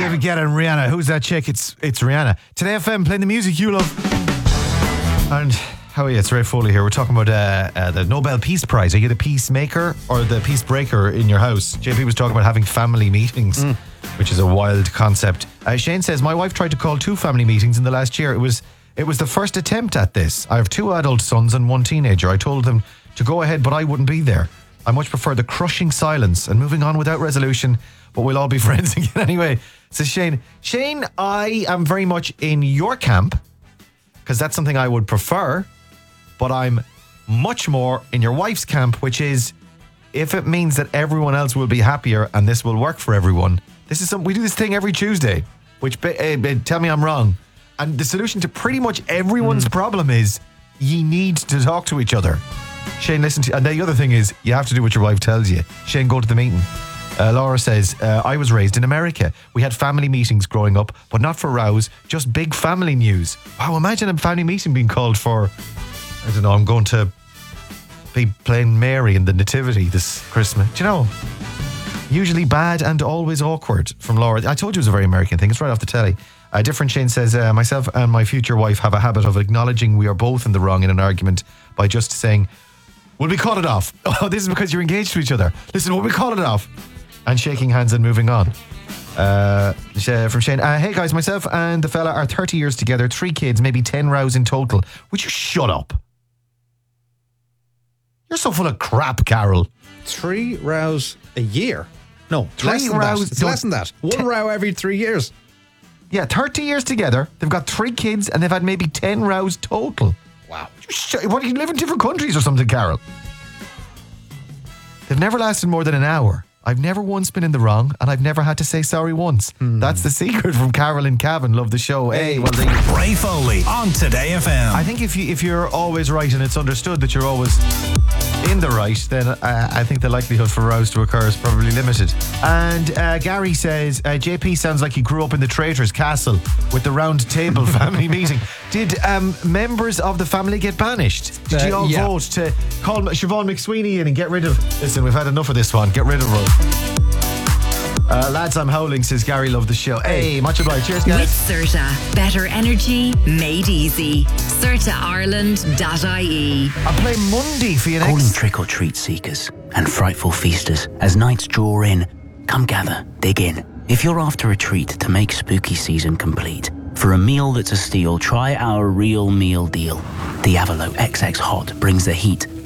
David Guetta and Rihanna. Who's that chick? It's Rihanna. Today FM playing the music you love. And how are you? It's Ray Foley here. We're talking about the Nobel Peace Prize. Are you the peacemaker or the peace breaker in your house? JP was talking about having family meetings, which is a wild concept. Shane says, my wife tried to call 2 family meetings in the last year. It was the first attempt at this. I have 2 adult sons and 1 teenager. I told them to go ahead, but I wouldn't be there. I much prefer the crushing silence and moving on without resolution, but we'll all be friends again anyway. Says Shane. Shane, I am very much in your camp because that's something I would prefer, but I'm much more in your wife's camp, which is if it means that everyone else will be happier and this will work for everyone. This is we do this thing every Tuesday, which tell me I'm wrong. And the solution to pretty much everyone's problem is ye need to talk to each other. Shane, listen to, and the other thing is you have to do what your wife tells you. Shane, go to the meeting. Laura says, I was raised in America. We had family meetings growing up, but not for rows, just big family news. Wow, imagine a family meeting being called for, I don't know, I'm going to be playing Mary in the Nativity this Christmas. Do you know? Usually bad and always awkward from Laura. I told you it was a very American thing. It's right off the telly. A different Shane says, myself and my future wife have a habit of acknowledging we are both in the wrong in an argument by just saying, will we call it off? Oh, this is because you're engaged to each other. Listen, will we call it off? And shaking hands and moving on. From Shane, hey guys, myself and the fella are 30 years together, 3 kids, maybe 10 rows in total. Would you shut up? You're so full of crap, Carol. 3 rows a year? No, 3 rows. It's less than that. 1 row every 3 years. Yeah, 30 years together. They've got 3 kids and they've had maybe 10 rows total. Wow. What, you live in different countries or something, Carol? They've never lasted more than an hour. I've never once been in the wrong and I've never had to say sorry once. That's the secret from Carol and Cavan. Love the show. Hey, well, Ray Foley on Today FM. I think if you're always right and it's understood that you're always in the right, then I think the likelihood for rows to occur is probably limited. And Gary says, JP sounds like he grew up in the Traitors' Castle with the round table family meeting. Did members of the family get banished? Did you all vote to call Siobhan McSweeney in and get rid of... Listen, we've had enough of this one. Get rid of her. Lads, I'm howling, says Gary. Love the show. Hey, much obliged. Cheers, guys. With Certa. Better energy made easy. CertaIreland.ie. I play Monday for you next. Calling trick-or-treat seekers and frightful feasters as nights draw in. Come gather, dig in. If you're after a treat to make spooky season complete, for a meal that's a steal, try our real meal deal. The Avalo XX Hot brings the heat